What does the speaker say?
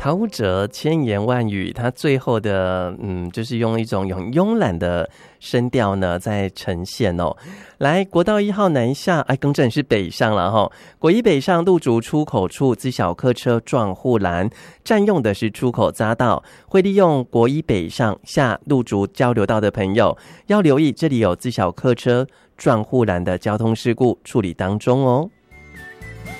陶武哲千言万语，他最后的就是用一种慵懒的声调呢在呈现哦。来，国道1号南下，更正是北上了哈。国一北上路竹出口处自小客车撞护栏，占用的是出口匝道，会利用国一北上下路竹交流道的朋友要留意，这里有自小客车撞护栏的交通事故处理当中哦。